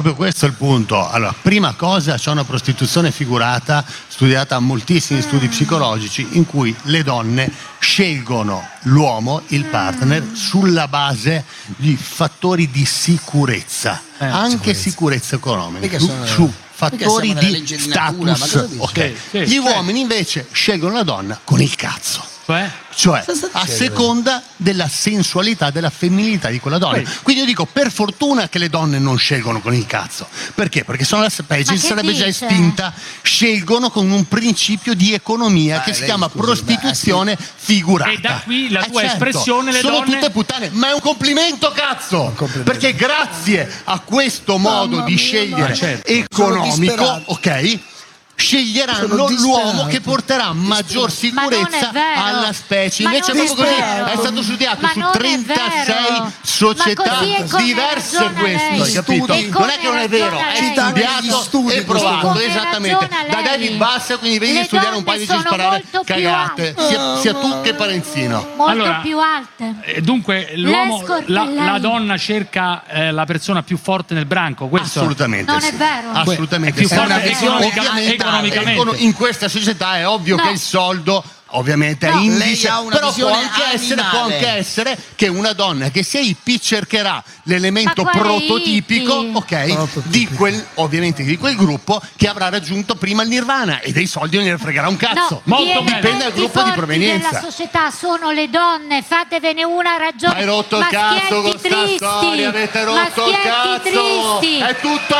proprio questo è il punto. Allora, prima cosa, c'è una prostituzione figurata, studiata a moltissimi studi psicologici, in cui le donne scelgono l'uomo, il partner, sulla base di fattori di sicurezza, anche sicurezza economica, su fattori di status. Gli uomini invece scelgono la donna con il cazzo. Cioè a seconda della sensualità, della femminilità di quella donna. Quindi io dico, per fortuna che le donne non scelgono con il cazzo. Perché? Perché sennò la specie sarebbe già estinta. Scelgono con un principio di economia che si chiama prostituzione figurata. E da qui la tua espressione, le sono donne... tutte puttane, ma è un complimento, cazzo! Perché grazie a questo modo di scegliere economico, ok? Sceglieranno l'uomo che porterà maggior sicurezza alla specie. Invece è proprio così, è stato studiato su 36 società diverse questo, hai capito? Non è che non è vero, è studiato e provato, esattamente. Da David Bass, quindi vedi di studiare un paio di sparare cagate, sia tu che Parenzino. Molto più alte. Dunque l'uomo, la donna cerca la persona più forte nel branco, questo? Assolutamente. Non è vero. Assolutamente. È più forte economicamente. In questa società è ovvio che il soldo ovviamente è indice, però può anche essere che una donna che sia hippie cercherà l'elemento prototipico, di quel, ovviamente di quel gruppo che avrà raggiunto prima il nirvana, e dei soldi non gliene fregherà un cazzo. Dipende dal gruppo di provenienza. La società sono le donne, fatevene una ragione. Hai rotto il cazzo con sta storia, avete rotto il cazzo. È tutta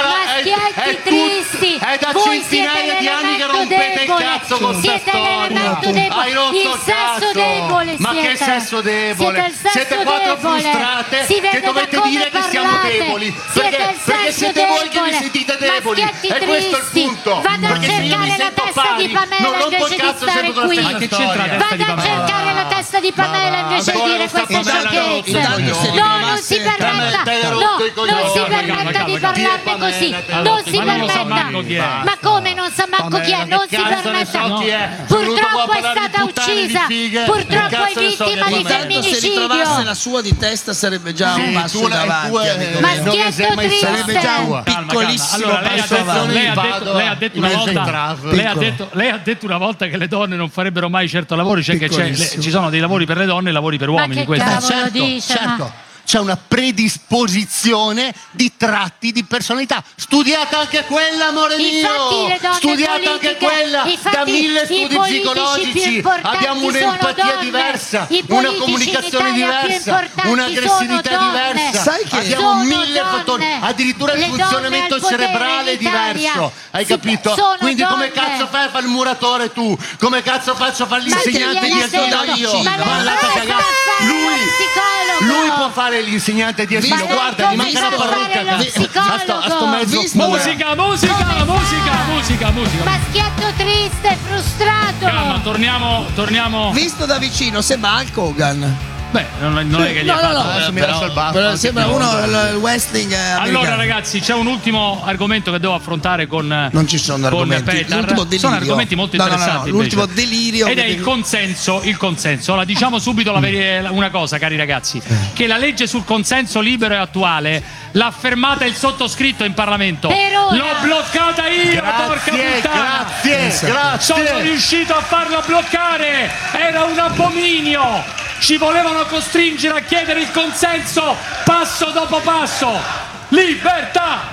è da centinaia di anni che rompete il cazzo con sta storia. Hai rotto il cazzo. Ma che sesso debole? Siete quattro frustrate che dovete dire che siamo deboli. Perché siete voi che vi sentite deboli. E questo è il punto. Vado a cercare la testa di Pamela invece di stare qui. Vado a cercare la testa di Pamela invece di dire queste sciocchezze. No, non si permetta. No, non si permetta di parlarne così. Non si permetta. Ma come non sa manco chi è? Non si permetta. Purtroppo è stata uccisa. Purtroppo è vittima di femminicidio. Se ritrovasse la sua di testa sarebbe già un passo in avanti. Maschietto triste. Sarebbe già un piccolissimo passo avanti. Lei ha detto una volta che le donne non farebbero mai certo lavori, cioè che ci sono dei lavori per le donne e lavori per uomini. Ma che cavolo dice? Certo. C'è una predisposizione di tratti di personalità. Studiata anche quella, amore mio! Studiata anche quella! Da 1000 studi psicologici abbiamo un'empatia diversa, una comunicazione diversa, un'aggressività diversa. Abbiamo 1000 fattori, addirittura il funzionamento cerebrale diverso. Hai capito? Quindi come cazzo fai a fare il muratore tu? Come cazzo faccio a fare l'insegnante di asilo io? Lui può fare l'insegnante di asilo, guarda, gli manca una parrucca a sto mezzo. Musica. Maschietto triste, frustrato. Calma, torniamo. Visto da vicino sembra Hulk Hogan. Beh, non è che gli ha fatto. Però sembra uno il wrestling americano. Allora ragazzi, c'è un ultimo argomento che devo affrontare con non ci sono argomenti. Sono argomenti molto interessanti. L'ultimo delirio. Ed è il consenso. Allora, diciamo subito una cosa, cari ragazzi, che la legge sul consenso libero e attuale l'ha fermata il sottoscritto in Parlamento. L'ho bloccata io, porca puttana. Grazie. Sono riuscito a farla bloccare. Era un abominio. Ci volevano costringere a chiedere il consenso passo dopo passo. Libertà!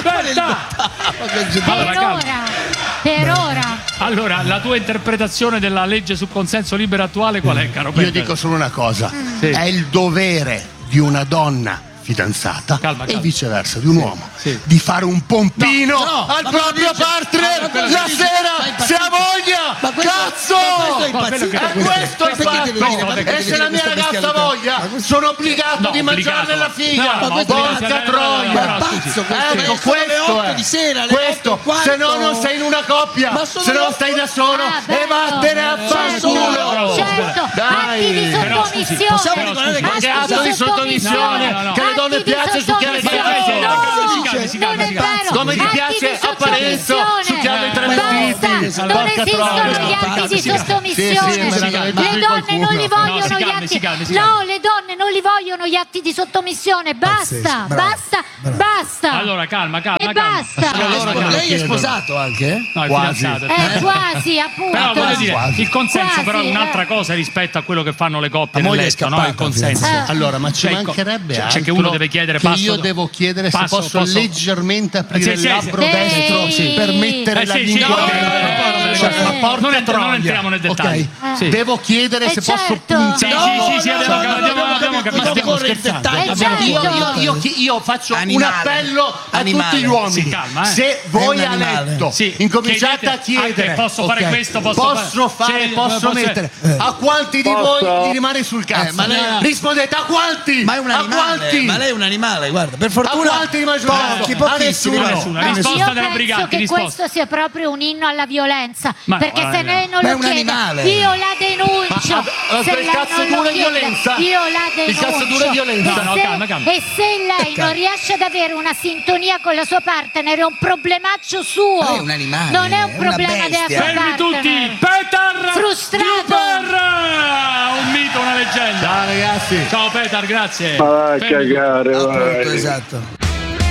Per ora. Allora, la tua interpretazione della legge sul consenso libero attuale qual è, caro Peppe? Io dico solo una cosa. È il dovere di una donna fidanzata e viceversa di un uomo di fare un pompino al proprio partner la sera se ha voglia. Cazzo! Questo è il fatto. E se la mia ragazza ha voglia, sono obbligato di mangiarle la figa. Porca troia! Ecco, questo. Se no non sei in una coppia, se no stai da solo e vattene a fanculo. Certo, atti di sottomissione. Che atto di sottomissione? Che le donne piace succhiare come ti piace a Parenzo succhiare i travestiti. Non esistono gli atti di sottomissione. Le donne non li vogliono gli atti. No, le donne non li vogliono gli atti di sottomissione. Basta. basta. Allora, calma. E basta. Lei è sposato anche? No, è Quasi. fidanzato. Quasi, appunto. Però voglio dire, Quasi. il consenso Quasi, però è un'altra cosa rispetto a quello che fanno le coppie La nel moglie è letto, no? scappata, Il consenso. Allora, ma ci Cioè, mancherebbe c'è altro che uno deve chiedere che passo. io devo chiedere se posso leggermente aprire il labbro sì. destro Sì. per mettere la Sì, lingua sì, dentro. sì. Cioè, la porta Non troia. entriamo nel dettaglio. Ok. Sì. Devo chiedere se posso certo. puntare. Sì, abbiamo capito. Ma stiamo scherzando. Certo. Io faccio un Animale. appello a Animale. tutti gli uomini. Sì, calma, Se voi È a un animale. letto Sì, incominciate a chiedete chiedere anche, posso fare ok, questo, posso mettere a quanti di voi di rimane sul cazzo? ma lei- Rispondete a quanti? Ma è un A animale. quanti? Ma lei è un animale, guarda. Per A fortuna. quanti rimane sul cazzo? A Pochissimi. nessuno. Risposta Io della penso Briganti, che risposta. questo sia proprio un inno alla violenza, Ma perché no, se lei non ma è lo un chiede animale. io la denuncio. Ma Se il lei cazzo non lo duro è chiede, violenza? io la Il denuncio. cazzo duro è violenza? No, calma. E se lei non riesce ad avere una sintonia con la sua partner è un problemaccio suo. Ma lei è un animale, non è un è una problema della bestia. sua Fermi partner. tutti! Petar! Frustrato. Duper! Un mito, una leggenda. Ciao ragazzi. Ciao Petar, grazie. Ma va a Fermi tutti. cagare, Appunto, vai. esatto.